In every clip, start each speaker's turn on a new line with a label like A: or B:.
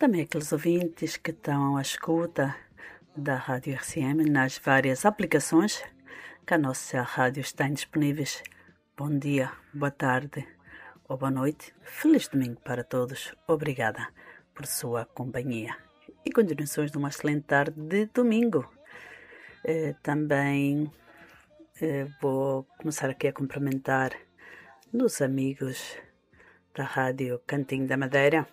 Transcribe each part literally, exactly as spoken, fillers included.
A: Também aqueles ouvintes que estão à escuta da Rádio R C M nas várias aplicações que a nossa rádio está disponíveis. Bom dia, boa tarde ou boa noite. Feliz domingo para todos. Obrigada por sua companhia. E continuações de uma excelente tarde de domingo. Eh, também eh, vou começar aqui a cumprimentar nos amigos da Rádio Cantinho da Madeira.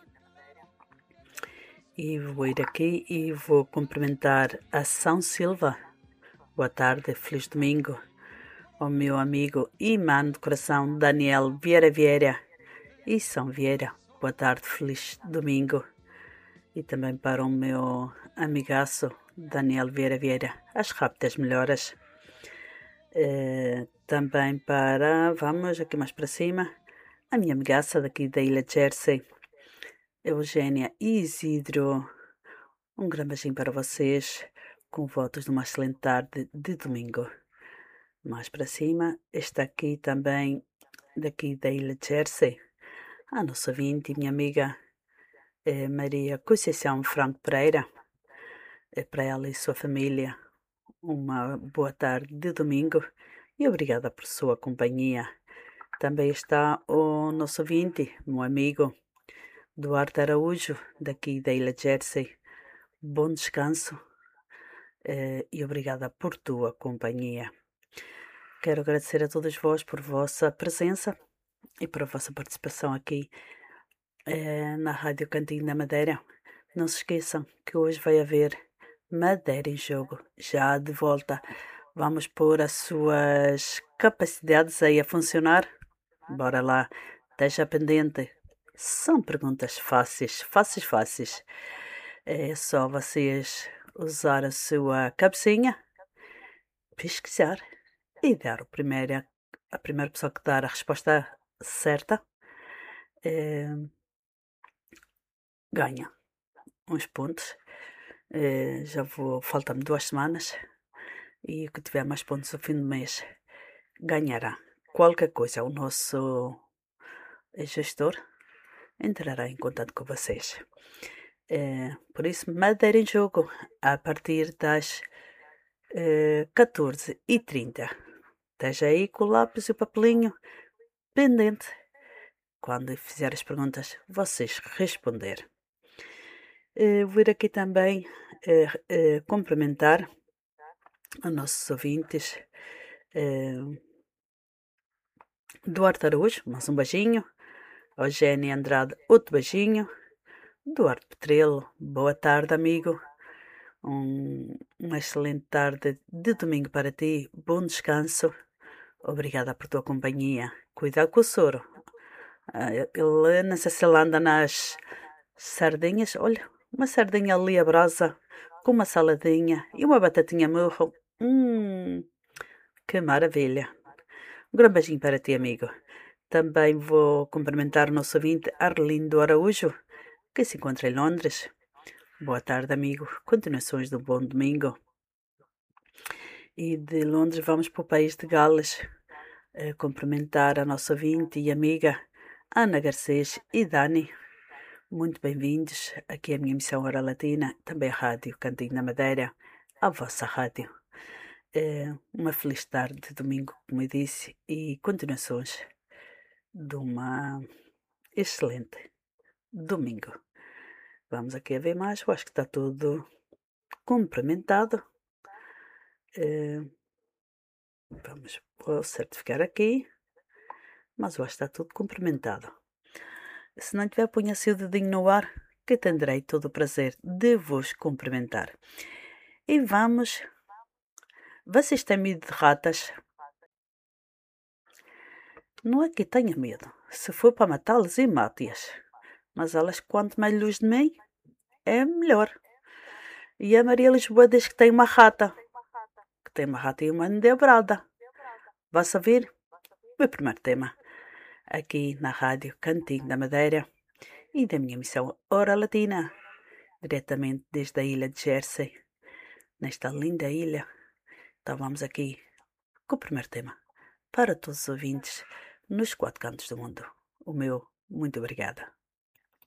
A: E vou ir aqui e vou cumprimentar a São Silva. Boa tarde, feliz domingo. Ao meu amigo e mano de coração Daniel Vieira Vieira e São Vieira. Boa tarde, feliz domingo. E também para o meu amigaço Daniel Vieira Vieira, as rápidas melhoras. Eh, também para, vamos aqui mais para cima, a minha amigaça daqui da Ilha Jersey, Eugênia e Isidro. Um grande beijinho para vocês, com votos de uma excelente tarde de domingo. Mais para cima, está aqui também, daqui da Ilha Jersey, a nossa ouvinte e minha amiga eh, Maria Conceição Franco Pereira. É para ela e sua família uma boa tarde de domingo e obrigada por sua companhia. Também está o nosso ouvinte, meu amigo Duarte Araújo, daqui da Ilha Jersey. Bom descanso eh, e obrigada por tua companhia. Quero agradecer a todos vós por vossa presença e por a vossa participação aqui eh, na Rádio Cantinho da Madeira. Não se esqueçam que hoje vai haver Madeira em Jogo, já de volta. Vamos pôr as suas capacidades aí a funcionar? Bora lá, esteja pendente. São perguntas fáceis, fáceis, fáceis. É só vocês usar a sua cabecinha, pesquisar e dar o primeiro, a primeira pessoa que dar a resposta certa é, ganha uns pontos. É, já vou, faltam-me duas semanas e o que tiver mais pontos ao fim do mês ganhará qualquer coisa. O nosso gestor entrará em contato com vocês. É, por isso, Madeira em Jogo, a partir das é, catorze e trinta. Esteja aí com o lápis e o papelinho pendente. Quando fizer as perguntas, vocês responder. É, vou ir aqui também é, é, cumprimentar os nossos ouvintes. É, Duarte Araújo, mais um beijinho. Eugênia Andrade, outro beijinho. Duarte Petrelo, boa tarde, amigo. Um, uma excelente tarde de domingo para ti. Bom descanso. Obrigada por tua companhia. Cuidado com o soro. Ah, ele, não sei se ele anda nas sardinhas. Olha, uma sardinha ali à brasa, com uma saladinha e uma batatinha murro. Hum, que maravilha. Um grande beijinho para ti, amigo. Também vou cumprimentar o nosso ouvinte Arlindo Araújo, que se encontra em Londres. Boa tarde, amigo. Continuações de um bom domingo. E de Londres vamos para o país de Gales. A cumprimentar a nossa ouvinte e amiga Ana Garcês e Dani. Muito bem-vindos. Aqui é a minha missão Hora Latina, também a Rádio Cantinho da Madeira, a vossa rádio. É uma feliz tarde de domingo, como eu disse, e continuações de uma excelente domingo. Vamos aqui a ver mais, eu acho que está tudo cumprimentado. É, vamos vou certificar aqui, mas eu acho que está tudo cumprimentado. Se não tiver, ponha-se o dedinho no ar, que tenderei todo o prazer de vos cumprimentar. E vamos. Vocês têm medo de ratas? Não é que tenha medo. Se for para matá-las, e mate-as. Mas elas, quanto mais luz de mim, é melhor. E a Maria Lisboa diz que tem uma rata. Que tem uma rata e uma endiabrada. Vai saber? O meu primeiro tema. Aqui na Rádio Cantinho da Madeira. E da minha missão Hora Latina. Diretamente desde a Ilha de Jersey. Nesta linda ilha. Então vamos aqui com o primeiro tema. Para todos os ouvintes nos quatro cantos do mundo. O meu muito obrigada.